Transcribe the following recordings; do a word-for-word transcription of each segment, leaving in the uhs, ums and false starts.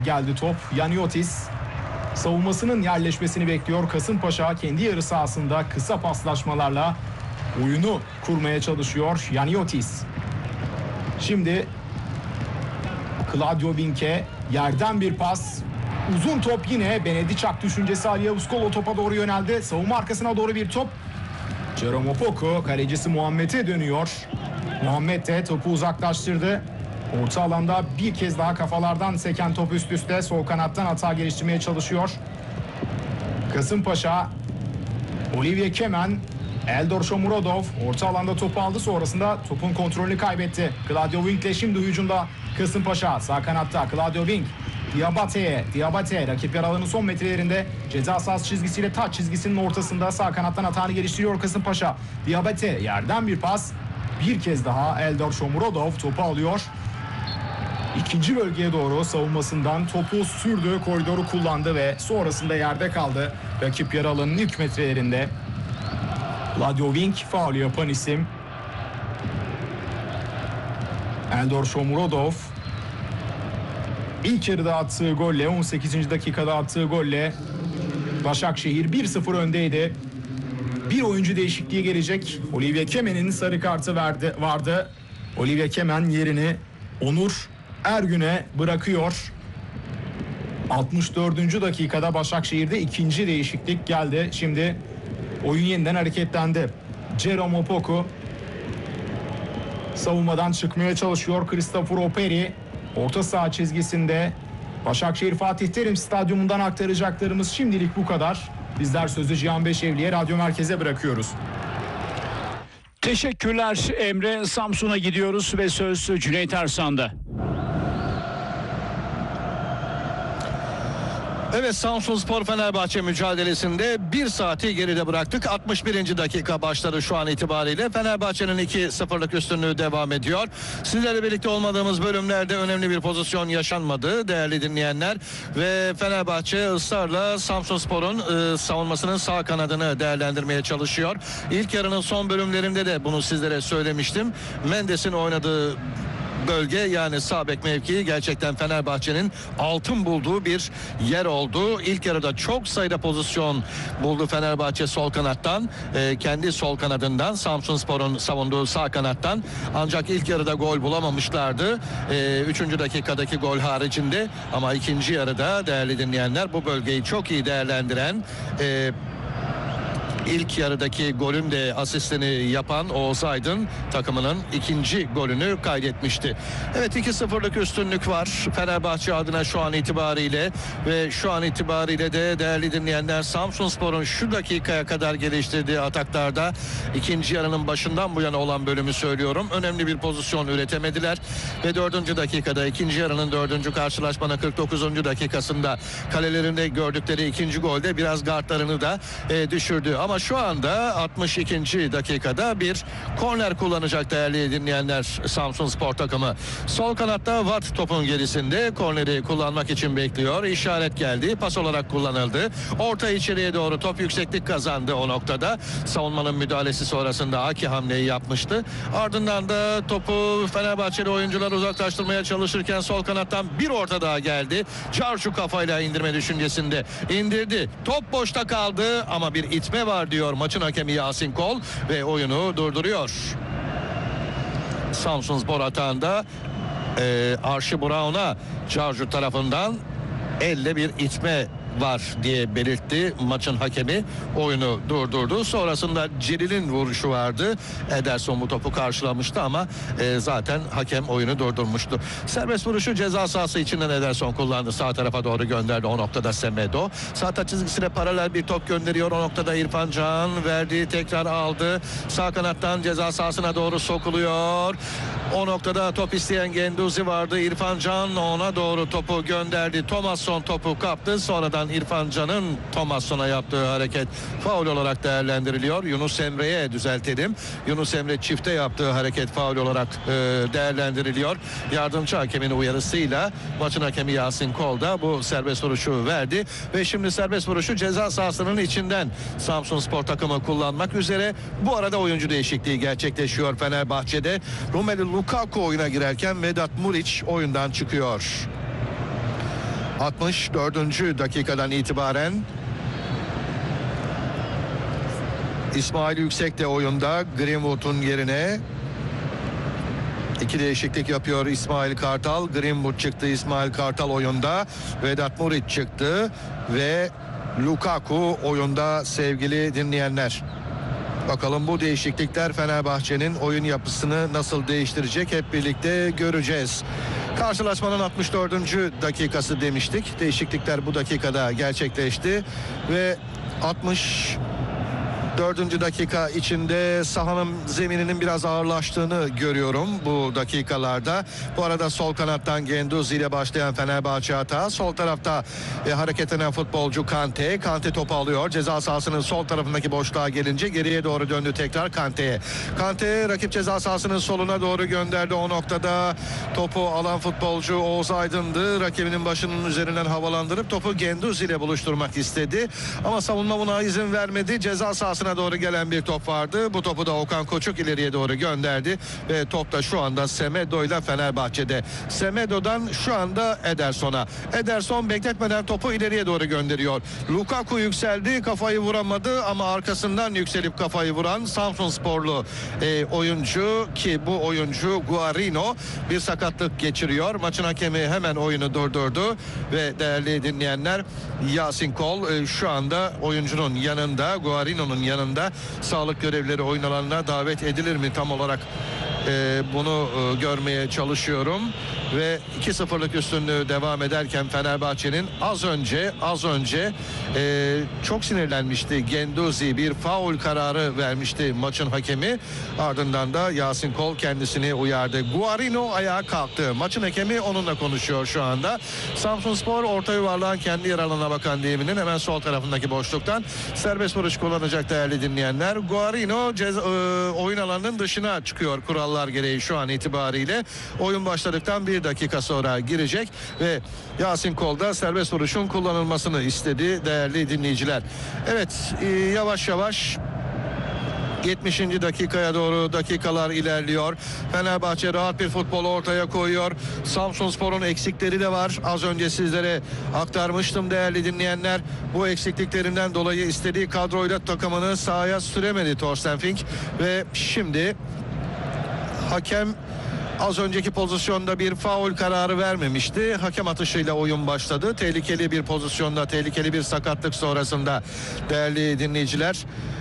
Geldi top. Yaniotis savunmasının yerleşmesini bekliyor. Kasımpaşa kendi yarı sahasında kısa paslaşmalarla oyunu kurmaya çalışıyor. Yaniotis. Şimdi Claudio Wink'e yerden bir pas. Uzun top yine Benediçak düşüncesi. Ali Yavuz Kol topa doğru yöneldi. Savunma arkasına doğru bir top. Jerome Opoku kalecisi Muhammed'e dönüyor. Muhammed de topu uzaklaştırdı. Orta alanda bir kez daha kafalardan seken top üst üste. Sol kanattan hata geliştirmeye çalışıyor. Kasımpaşa. Olivier Kemen. Eldor Shomurodov orta alanda topu aldı, sonrasında topun kontrolünü kaybetti. Claudio Wink'le şimdi hücumda Kasımpaşa. Sağ kanatta Claudio Wink. Diabate'ye. Diabate rakip yer alanının son metrelerinde ceza sahası çizgisiyle taç çizgisinin ortasında sağ kanattan hatanı geliştiriyor Kasımpaşa. Diabate yerden bir pas. Bir kez daha Eldor Shomurodov topu alıyor. İkinci bölgeye doğru savunmasından topu sürdü, koridoru kullandı ve sonrasında yerde kaldı. Rakip yer alanının ilk metrelerinde. Claudio Wink faul yapan isim. Eldor Shomurodov ilk yarıda attığı golle, on sekizinci dakikada attığı golle Başakşehir bir sıfır öndeydi. Bir oyuncu değişikliği gelecek. Olivier Kemen'in sarı kartı verdi, vardı. Olivier Kemen yerini Onur Ergün'e bırakıyor. altmış dördüncü dakikada Başakşehir'de ikinci değişiklik geldi. Şimdi oyun yeniden hareketlendi. Jerome Opoku savunmadan çıkmaya çalışıyor. Christopher Operi orta saha çizgisinde. Başakşehir Fatih Terim Stadyumundan aktaracaklarımız şimdilik bu kadar. Bizler sözü Cihan Beşevli'ye, Radyo Merkez'e bırakıyoruz. Teşekkürler Emre. Samsun'a gidiyoruz ve söz Cüneyt Ersan'da. Evet, Samsunspor Fenerbahçe mücadelesinde bir saati geride bıraktık. altmış birinci dakika başladı şu an itibariyle. Fenerbahçe'nin iki sıfırlık üstünlüğü devam ediyor. Sizlerle birlikte olmadığımız bölümlerde önemli bir pozisyon yaşanmadı değerli dinleyenler. Ve Fenerbahçe ısrarla Samsunspor'un e, savunmasının sağ kanadını değerlendirmeye çalışıyor. İlk yarının son bölümlerinde de bunu sizlere söylemiştim. Mendes'in oynadığı bölge, yani sağ bek mevkii gerçekten Fenerbahçe'nin altın bulduğu bir yer oldu. İlk yarıda çok sayıda pozisyon buldu Fenerbahçe sol kanattan. E, kendi sol kanadından, Samsunspor'un savunduğu sağ kanattan. Ancak ilk yarıda gol bulamamışlardı. E, üçüncü dakikadaki gol haricinde. Ama ikinci yarıda değerli dinleyenler bu bölgeyi çok iyi değerlendiren... E, İlk yarıdaki golün de asistini yapan Oğuz Aydın takımının ikinci golünü kaydetmişti. Evet, iki sıfırlık üstünlük var Fenerbahçe adına şu an itibariyle ve şu an itibariyle de değerli dinleyenler Samsunspor'un şu dakikaya kadar geliştirdiği ataklarda ikinci yarının başından bu yana olan bölümü söylüyorum. Önemli bir pozisyon üretemediler ve dördüncü dakikada, ikinci yarının dördüncü karşılaşmanın kırk dokuzuncu dakikasında kalelerinde gördükleri ikinci golde biraz gardlarını da e, düşürdü. Ama Ama şu anda altmış ikinci dakikada bir korner kullanacak değerli dinleyenler Samsunspor takımı. Sol kanatta Watt topun gerisinde, korneri kullanmak için bekliyor. İşaret geldi, pas olarak kullanıldı. Orta içeriye doğru top yükseklik kazandı o noktada. Savunmanın müdahalesi sonrasında Aki hamleyi yapmıştı. Ardından da topu Fenerbahçeli oyuncular uzaklaştırmaya çalışırken sol kanattan bir orta daha geldi. Çarşı kafayla indirme düşüncesinde indirdi. Top boşta kaldı ama bir itme var diyor maçın hakemi Yasin Kol ve oyunu durduruyor. Samsunspor atağında e, Archie Brown'a Çarşı tarafından elle bir itme var diye belirtti maçın hakemi, oyunu durdurdu. Sonrasında Celil'in vuruşu vardı. Ederson bu topu karşılamıştı ama e, zaten hakem oyunu durdurmuştu. Serbest vuruşu ceza sahası içinden Ederson kullandı. Sağ tarafa doğru gönderdi. O noktada Semedo. Sağ taç çizgisine paralel bir top gönderiyor. O noktada İrfan Can verdi. Tekrar aldı. Sağ kanattan ceza sahasına doğru sokuluyor. O noktada top isteyen Genduzi vardı. İrfan Can ona doğru topu gönderdi. Thomasson topu kaptı. Sonradan İrfan Can'ın Thomasson'a yaptığı hareket faul olarak değerlendiriliyor. Yunus Emre'ye düzeltelim. Yunus Emre çifte yaptığı hareket faul olarak e, değerlendiriliyor. Yardımcı hakemin uyarısıyla maçın hakemi Yasin Kol da bu serbest vuruşu verdi. Ve şimdi serbest vuruşu ceza sahasının içinden Samsunspor takımı kullanmak üzere. Bu arada oyuncu değişikliği gerçekleşiyor Fenerbahçe'de. Romelu Lukaku oyuna girerken Vedat Muriç oyundan çıkıyor. altmış dördüncü dakikadan itibaren İsmail Yüksek de oyunda. Greenwood'un yerine İki değişiklik yapıyor İsmail Kartal. Greenwood çıktı, İsmail Kartal oyunda. Vedat Muriç çıktı ve Lukaku oyunda sevgili dinleyenler. Bakalım bu değişiklikler Fenerbahçe'nin oyun yapısını nasıl değiştirecek, hep birlikte göreceğiz. Karşılaşmanın altmış dördüncü dakikası demiştik. Değişiklikler bu dakikada gerçekleşti ve altmış dördüncü dakika içinde sahanın zemininin biraz ağırlaştığını görüyorum bu dakikalarda. Bu arada sol kanattan Guendouzi ile başlayan Fenerbahçe hata. Sol tarafta e, hareketlenen futbolcu Kante. Kante topu alıyor. Ceza sahasının sol tarafındaki boşluğa gelince geriye doğru döndü tekrar Kante'ye. Kante rakip ceza sahasının soluna doğru gönderdi. O noktada topu alan futbolcu Oğuz Aydın'dı. Rakibinin başının üzerinden havalandırıp topu Guendouzi ile buluşturmak istedi. Ama savunma buna izin vermedi. Ceza sahasına doğru gelen bir top vardı. Bu topu da Okan Koçuk ileriye doğru gönderdi ve top da şu anda Semedo ile Fenerbahçe'de. Semedo'dan şu anda Ederson'a. Ederson bekletmeden topu ileriye doğru gönderiyor. Lukaku yükseldi, kafayı vuramadı ama arkasından yükselip kafayı vuran Samsunsporlu e, oyuncu, ki bu oyuncu Guarino bir sakatlık geçiriyor. Maçın hakemi hemen oyunu durdurdu ve değerli dinleyenler, Yasin Kol e, şu anda oyuncunun yanında, Guarino'nun yanında. Sağlık görevlileri oyun alanına davet edilir mi tam olarak e, bunu e, görmeye çalışıyorum ve iki sıfırlık üstünlüğü devam ederken Fenerbahçe'nin az önce az önce e, çok sinirlenmişti. Guendouzi bir faul kararı vermişti maçın hakemi, ardından da Yasin Kol kendisini uyardı. Guarino ayağa kalktı. Maçın hakemi onunla konuşuyor şu anda. Samsunspor orta yuvarlağın kendi yer alanına bakan deyiminin hemen sol tarafındaki boşluktan serbest vuruş kullanacak değerli dinleyenler. Guarino ceza, e, oyun alanının dışına çıkıyor kurallar gereği şu an itibariyle. Oyun başladıktan bir dakika sonra girecek ve Yasin Kol da serbest vuruşun kullanılmasını istedi değerli dinleyiciler. Evet, e, yavaş yavaş yetmişinci dakikaya doğru dakikalar ilerliyor. Fenerbahçe rahat bir futbol ortaya koyuyor. Samsunspor'un eksikleri de var. Az önce sizlere aktarmıştım değerli dinleyenler. Bu eksikliklerinden dolayı istediği kadroyla takımını sahaya süremedi Thorsten Fink ve şimdi hakem az önceki pozisyonda bir faul kararı vermemişti. Hakem atışıyla oyun başladı. Tehlikeli bir pozisyonda, tehlikeli bir sakatlık sonrasında değerli dinleyiciler,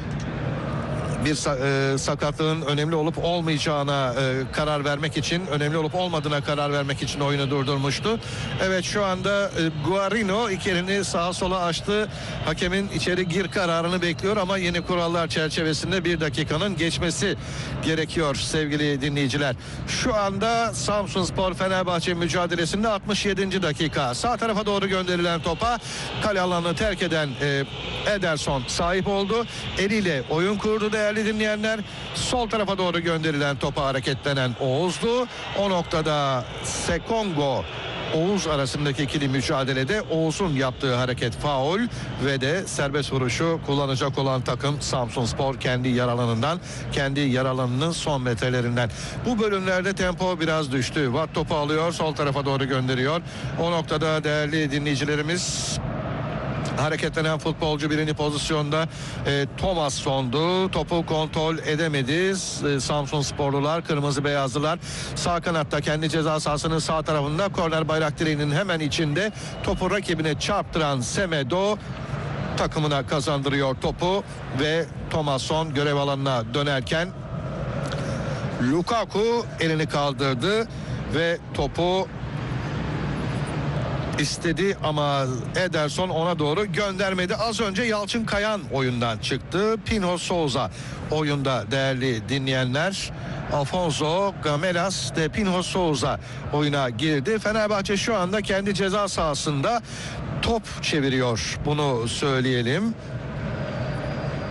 bir e, sakatlığın önemli olup olmayacağına e, karar vermek için, önemli olup olmadığına karar vermek için oyunu durdurmuştu. Evet, şu anda e, Guarino iki elini sağa sola açtı. Hakemin içeri gir kararını bekliyor ama yeni kurallar çerçevesinde bir dakikanın geçmesi gerekiyor sevgili dinleyiciler. Şu anda Samsunspor Fenerbahçe mücadelesinde altmış yedinci dakika. Sağ tarafa doğru gönderilen topa kale alanını terk eden e, Ederson sahip oldu. Eliyle oyun kurdu değerli dinleyenler. Sol tarafa doğru gönderilen topa hareketlenen Oğuz'du. O noktada Sekongo Oğuz arasındaki ikili mücadelede Oğuz'un yaptığı hareket faul ve de serbest vuruşu kullanacak olan takım Samsunspor kendi yer alanından, kendi yer alanının son metrelerinden. Bu bölümlerde tempo biraz düştü. Watt topu alıyor, sol tarafa doğru gönderiyor. O noktada değerli dinleyicilerimiz, hareketlenen futbolcu birinci pozisyonda e, Thomasson'du. Topu kontrol edemedi. E, Samsunsporlular, kırmızı beyazlılar. Sağ kanatta kendi ceza sahasının sağ tarafında korner bayrak direğinin hemen içinde topu rakibine çarptıran Semedo takımına kazandırıyor topu ve Thomasson görev alanına dönerken Lukaku elini kaldırdı ve topu istedi ama Ederson ona doğru göndermedi. Az önce Yalçın Kayan oyundan çıktı. Pino Souza oyunda değerli dinleyenler. Alfonso Gamelas de Pino Souza oyuna girdi. Fenerbahçe şu anda kendi ceza sahasında top çeviriyor. Bunu söyleyelim.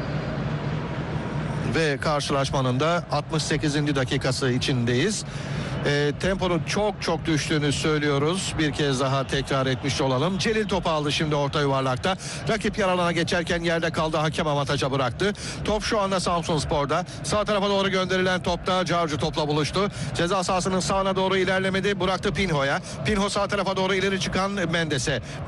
Ve karşılaşmanın da altmış sekizinci dakikası içindeyiz. E, temponun çok çok düştüğünü söylüyoruz. Bir kez daha tekrar etmiş olalım. Celil topu aldı şimdi orta yuvarlakta. Rakip yaralana geçerken yerde kaldı. Hakem avantaja bıraktı. Top şu anda Samsunspor'da. Sağ tarafa doğru gönderilen topta Carcu topla buluştu. Ceza sahasının sağına doğru ilerlemedi. Bıraktı Pinho'ya. Pinho sağ tarafa doğru ileri çıkan Mendes'e.